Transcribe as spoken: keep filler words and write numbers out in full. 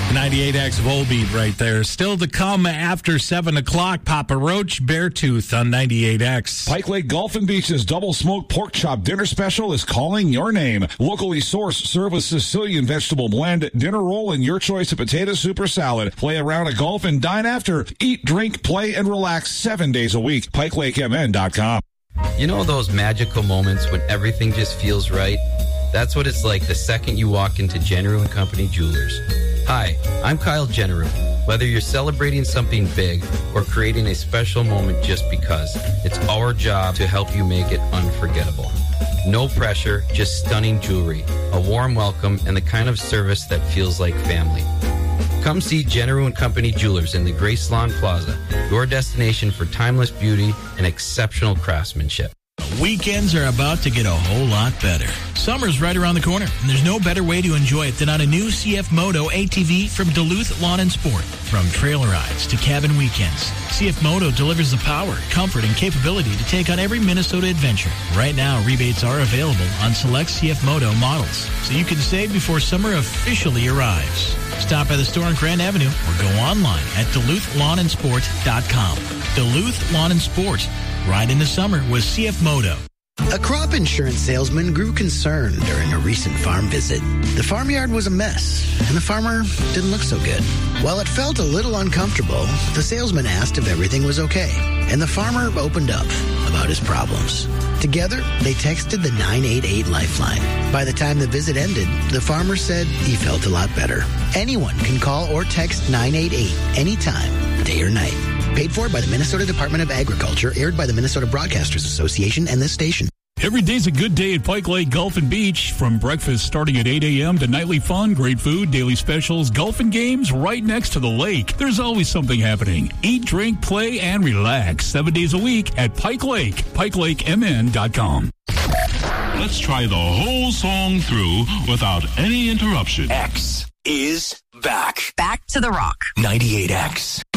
ninety-eight X Volbeat right there. Still to come after seven o'clock. Papa Roach, Beartooth on ninety-eight X. Pike Lake Golf and Beach's double smoked pork chop dinner special is calling your name. Locally sourced, serve with Sicilian vegetable blend, dinner roll, and your choice of potato soup or salad. Play a round of golf and dine after. Eat, drink, play, and relax seven days a week. Pike Lake M N dot com. You know those magical moments when everything just feels right? That's what it's like the second you walk into General and Company Jewelers. Hi, I'm Kyle General. Whether you're celebrating something big or creating a special moment just because, it's our job to help you make it unforgettable. No pressure, just stunning jewelry, a warm welcome, and the kind of service that feels like family. Come see General and Company Jewelers in the Grace Lawn Plaza, your destination for timeless beauty and exceptional craftsmanship. Weekends are about to get a whole lot better. Summer's right around the corner, and there's no better way to enjoy it than on a new C F Moto A T V from Duluth Lawn and Sport. From trail rides to cabin weekends, C F Moto delivers the power, comfort, and capability to take on every Minnesota adventure. Right now, rebates are available on select C F Moto models, so you can save before summer officially arrives. Stop by the store on Grand Avenue or go online at Duluth Lawn and Sport dot com. Duluth Lawn and Sport. Ride in the summer with C F Moto. A crop insurance salesman grew concerned during a recent farm visit. The farmyard was a mess, and the farmer didn't look so good. While it felt a little uncomfortable, the salesman asked if everything was okay, and the farmer opened up about his problems. Together, they texted the nine eight eight Lifeline. By the time the visit ended, the farmer said he felt a lot better. Anyone can call or text nine eight eight anytime, day or night. Paid for by the Minnesota Department of Agriculture, aired by the Minnesota Broadcasters Association and this station. Every day's a good day at Pike Lake Golf and Beach. From breakfast starting at eight a.m. to nightly fun, great food, daily specials, golf and games right next to the lake. There's always something happening. Eat, drink, play, and relax seven days a week at Pike Lake. Pike Lake M N dot com. Let's try the whole song through without any interruption. X is back. Back to the rock. ninety-eight X.